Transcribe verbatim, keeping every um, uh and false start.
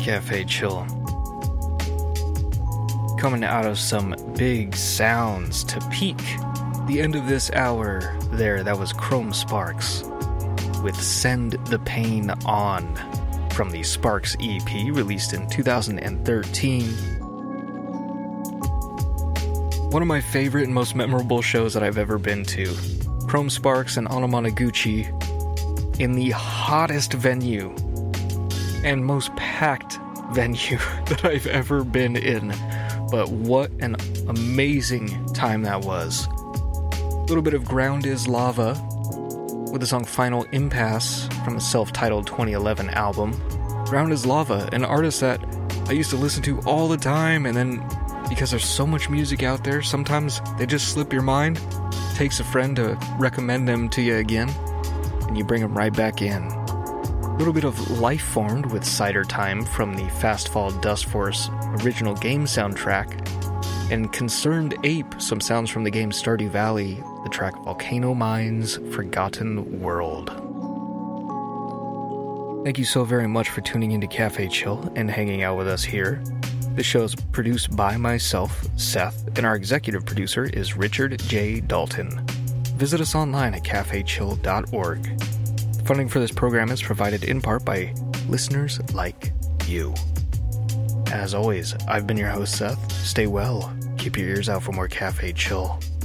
Cafe Chill. Coming out of some big sounds to peak the end of this hour there, that was Chrome Sparks with Send the Pain On from the Sparks E P released in two thousand thirteen. One of my favorite and most memorable shows that I've ever been to. Chrome Sparks and Anamanaguchi in the hottest venue and most packed venue that I've ever been in. But what an amazing time that was. A little bit of Ground is Lava with the song Final Impasse from the self-titled twenty eleven album. Ground is Lava, an artist that I used to listen to all the time, and then because there's so much music out there, sometimes they just slip your mind. It takes a friend to recommend them to you again, and you bring them right back in. A little bit of Life Formed with Cider Time from the Fastfall Dustforce original game soundtrack, and Concerned Ape, some sounds from the game Stardew Valley, the track Volcano Mine's Forgotten World. Thank you so very much for tuning into Cafe Chill and hanging out with us here. This show is produced by myself, Seth, and our executive producer is Richard J. Dalton. Visit us online at cafe chill dot org. Funding for this program is provided in part by listeners like you. As always, I've been your host, Seth. Stay well. Keep your ears out for more Cafe Chill.